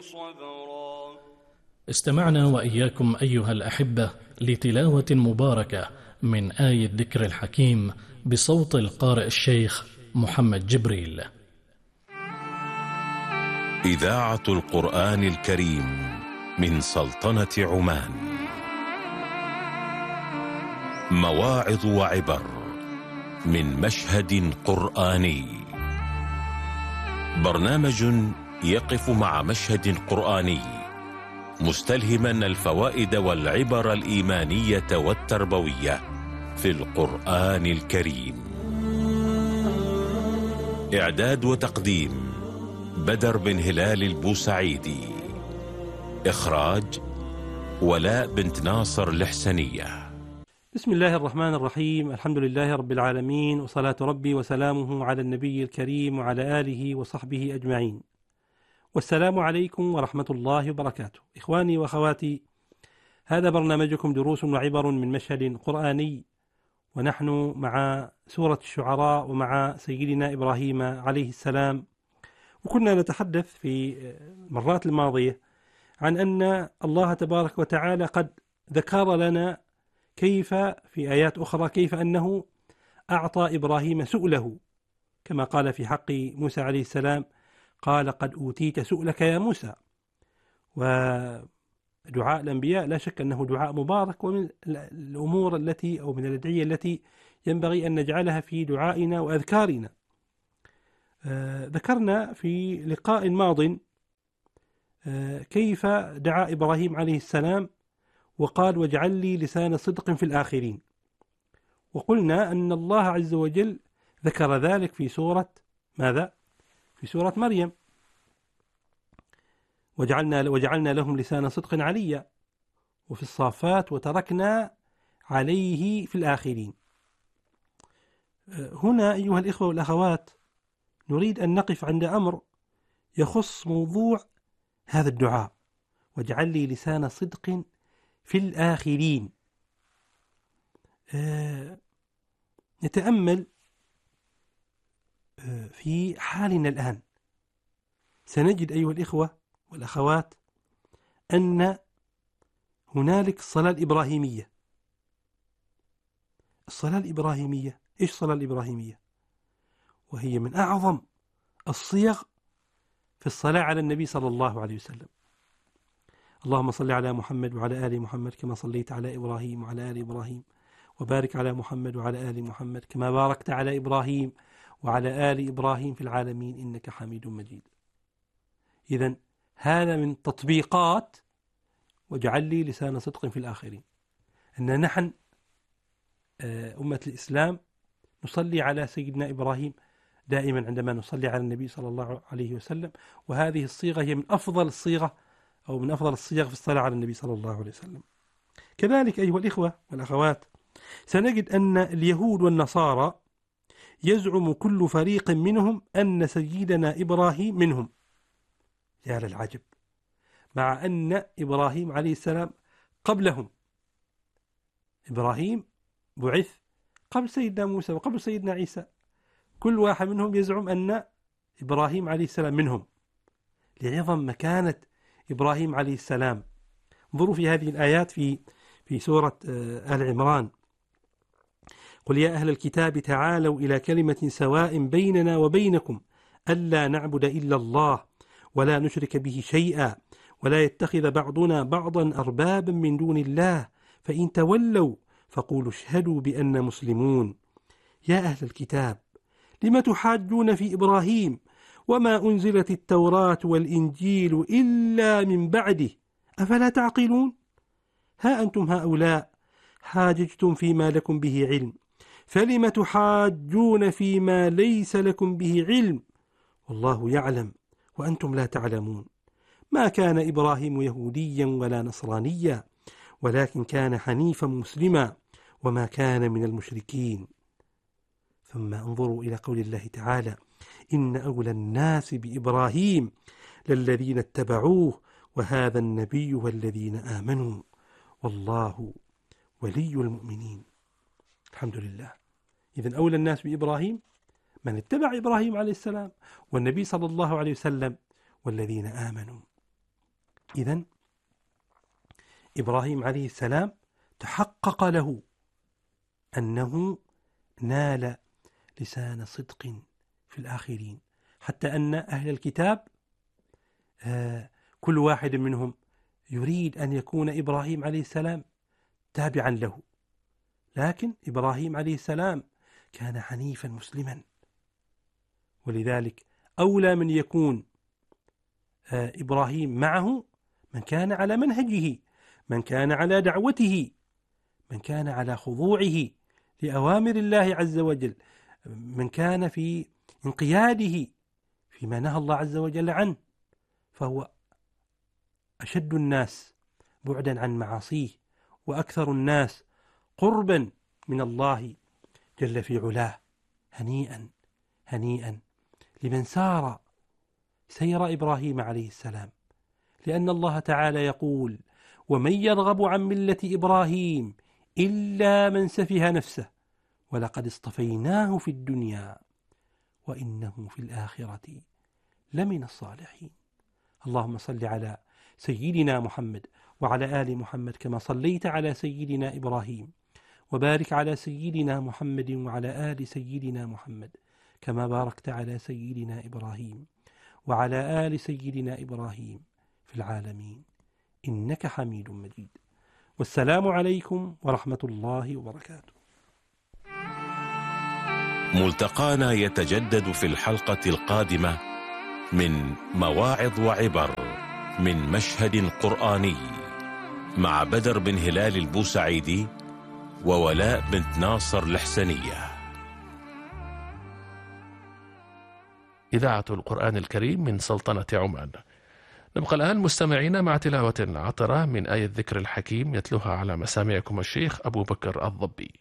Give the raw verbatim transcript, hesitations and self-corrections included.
صبرا. استمعنا وإياكم أيها الأحبة لتلاوة مباركة من آية الذكر الحكيم بصوت القارئ الشيخ محمد جبريل. إذاعة القرآن الكريم من سلطنة عمان. مواعظ وعبر من مشهد قرآني. برنامج يقف مع مشهد قرآني مستلهما الفوائد والعبر الإيمانية والتربوية في القرآن الكريم. إعداد وتقديم بدر بن هلال البوسعيدي. إخراج ولاء بنت ناصر الحسنية. بسم الله الرحمن الرحيم. الحمد لله رب العالمين، وصلاة ربي وسلامه على النبي الكريم وعلى آله وصحبه أجمعين، والسلام عليكم ورحمة الله وبركاته. إخواني وأخواتي، هذا برنامجكم دروس وعبر من مشهد قرآني، ونحن مع سورة الشعراء ومع سيدنا إبراهيم عليه السلام. وكنا نتحدث في المرات الماضية عن أن الله تبارك وتعالى قد ذكر لنا كيف في آيات أخرى كيف أنه أعطى إبراهيم سؤله، كما قال في حق موسى عليه السلام: قال قد أوتيت سؤلك يا موسى. ودعاء الأنبياء لا شك أنه دعاء مبارك، ومن الأمور التي أو من الأدعية التي ينبغي أن نجعلها في دعائنا وأذكارنا. آه ذكرنا في لقاء ماض آه كيف دعا إبراهيم عليه السلام وقال: واجعل لي لسان صدق في الآخرين. وقلنا أن الله عز وجل ذكر ذلك في سورة ماذا؟ في سورة مريم: وجعلنا, وجعلنا لهم لسان صدق عليا. وفي الصافات: وتركنا عليه في الآخرين. هنا أيها الإخوة والأخوات نريد أن نقف عند أمر يخص موضوع هذا الدعاء: واجعل لي لسان صدق في الآخرين. آه نتأمل آه في حالنا الآن، سنجد أيها الإخوة والأخوات أن هنالك الصلاة الإبراهيمية. الصلاة الإبراهيمية، إيش الصلاة الإبراهيمية؟ وهي من أعظم الصيغ في الصلاة على النبي صلى الله عليه وسلم. اللهم صل على محمد وعلى آل محمد كما صليت على إبراهيم وعلى آل إبراهيم، وبارك على محمد وعلى آل محمد كما باركت على إبراهيم وعلى آل إبراهيم في العالمين إنك حميد مجيد. إذن هذا من تطبيقات واجعل لي لسان صدق في الآخرين، أن نحن أمة الإسلام نصلي على سيدنا إبراهيم دائما عندما نصلي على النبي صلى الله عليه وسلم، وهذه الصيغة هي من أفضل الصيغة أو من أفضل الصيغ في الصلاة على النبي صلى الله عليه وسلم. كذلك أيها الإخوة والأخوات سنجد أن اليهود والنصارى يزعم كل فريق منهم أن سيدنا إبراهيم منهم. يا للعجب، مع أن إبراهيم عليه السلام قبلهم. إبراهيم بعث قبل سيدنا موسى وقبل سيدنا عيسى، كل واحد منهم يزعم أن إبراهيم عليه السلام منهم لعظم مكانة إبراهيم عليه السلام. انظروا في هذه الآيات في في سورة آل عمران: قل يا أهل الكتاب تعالوا إلى كلمة سواء بيننا وبينكم ألا نعبد إلا الله ولا نشرك به شيئا ولا يتخذ بعضنا بعضا أربابا من دون الله فإن تولوا فقولوا اشهدوا بأننا مسلمون. يا أهل الكتاب لم تحاجون في إبراهيم وما أنزلت التوراة والإنجيل إلا من بعده أفلا تعقلون؟ ها أنتم هؤلاء حاججتم فيما لكم به علم فلم تحاجون فيما ليس لكم به علم والله يعلم وأنتم لا تعلمون. ما كان إبراهيم يهوديا ولا نصرانيا ولكن كان حنيفا مسلما وما كان من المشركين. ثم انظروا إلى قول الله تعالى: إن أولى الناس بإبراهيم للذين اتبعوه وهذا النبي والذين آمنوا والله ولي المؤمنين. الحمد لله. إذن أولى الناس بإبراهيم من اتبع إبراهيم عليه السلام والنبي صلى الله عليه وسلم والذين آمنوا. إذن إبراهيم عليه السلام تحقق له أنه نال لسان صدق في الآخرين، حتى أن أهل الكتاب كل واحد منهم يريد أن يكون إبراهيم عليه السلام تابعا له، لكن إبراهيم عليه السلام كان حنيفا مسلما، ولذلك أولى من يكون إبراهيم معه من كان على منهجه، من كان على دعوته، من كان على خضوعه لأوامر الله عز وجل، من كان في انقياده فيما نهى الله عز وجل عنه، فهو أشد الناس بعدا عن معاصيه وأكثر الناس قربا من الله جل في علاه. هنيئا هنيئا لمن سار سير إبراهيم عليه السلام، لأن الله تعالى يقول: ومن يرغب عن ملة إبراهيم إلا من سفه نفسه ولقد اصطفيناه في الدنيا وإنه في الآخرة لمن الصالحين. اللهم صل على سيدنا محمد وعلى آل محمد كما صليت على سيدنا إبراهيم، وبارك على سيدنا محمد وعلى آل سيدنا محمد كما باركت على سيدنا إبراهيم وعلى آل سيدنا إبراهيم في العالمين إنك حميد مجيد. والسلام عليكم ورحمة الله وبركاته. ملتقانا يتجدد في الحلقة القادمة من مواعظ وعبر من مشهد قرآني مع بدر بن هلال البوسعيدي وولاء بنت ناصر الحسنية. إذاعة القرآن الكريم من سلطنة عمان. نبقى الآن مستمعين مع تلاوة عطرة من آية ذكر الحكيم يتلوها على مسامعكم الشيخ أبو بكر الضبي.